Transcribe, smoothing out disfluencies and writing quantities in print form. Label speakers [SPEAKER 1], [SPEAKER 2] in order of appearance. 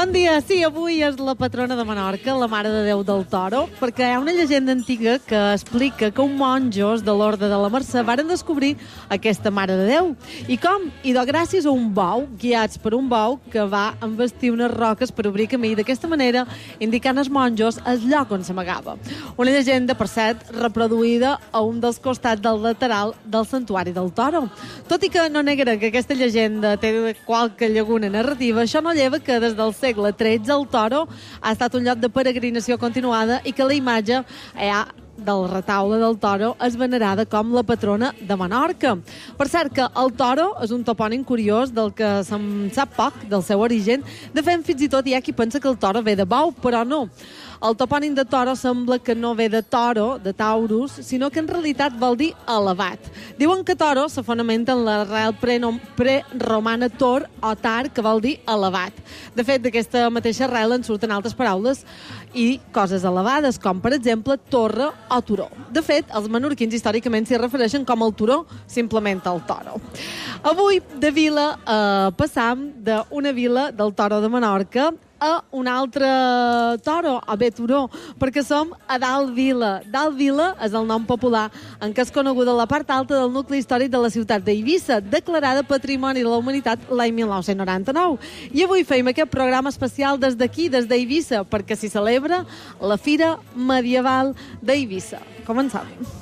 [SPEAKER 1] Bon dia, sí, avui és la patrona de Menorca, la Mare de Déu del Toro, perquè hi ha una llegenda antiga que explica que uns monjos de l'Orde de la Mercè varen descobrir aquesta Mare de Déu. I com? Idò gràcies a un bou, guiats per un bou que va embestir unes roques per obrir camí, d'aquesta manera indicant als monjos el lloc on s'amagava. Una llegenda, per cert, reproduïda a un dels costats del lateral del Santuari del Toro. Tot i que no negaré que aquesta llegenda té qualque llaguna narrativa, això no lleva que des del segle XIII el Toro ha estat un lloc de peregrinació continuada i que la imatge del retaule del Toro és venerada com la patrona de Menorca. Per cert que el Toro és un topònim curiós del que se'n sap poc, del seu origen. De fet, fins i tot hi ha qui pensa que el Toro ve de bou, però no. El topònim de Toro sembla que no ve de Toro, de Taurus, sinó que en realitat vol dir elevat. Diuen que Toro se fonamenta en l'arrel preromana tor o tar, que vol dir elevat. De fet, d'aquesta mateixa arrel en surten altres paraules i coses elevades, com per exemple torre o turó. De fet, els menorquins històricament s'hi refereixen com el turó, simplement el Toro. Avui de vila passam d'una vila del Toro de Menorca a un altre toro, o bé turó, perquè som a Dalt Vila. Dalt Vila és el nom popular en què és coneguda la part alta del nucli històric de la ciutat d'Eivissa, declarada Patrimoni de la Humanitat l'any 1999. I avui feim aquest programa especial des d'aquí, des d'Eivissa, perquè s'hi celebra la Fira Medieval d'Eivissa. Començam.